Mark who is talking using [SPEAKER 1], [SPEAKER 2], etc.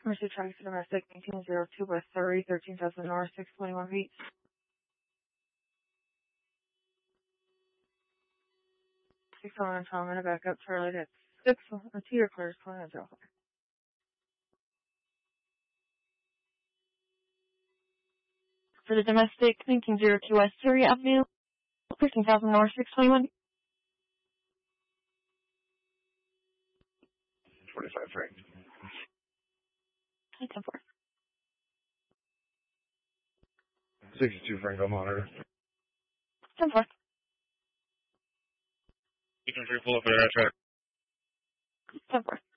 [SPEAKER 1] Mercy traffic to domestic 1902 West Surrey, 13,000 North, 621 feet. 601 Tom, and a backup Charlie at 6, Teeter clears, 20
[SPEAKER 2] For the domestic 1902 West Surrey Avenue, 13,000 North, 621.
[SPEAKER 3] 25 Frank.
[SPEAKER 2] 10-4.
[SPEAKER 3] 62 Frank on monitor.
[SPEAKER 2] 10-4.
[SPEAKER 3] You can free pull up at our track.
[SPEAKER 2] 10-4.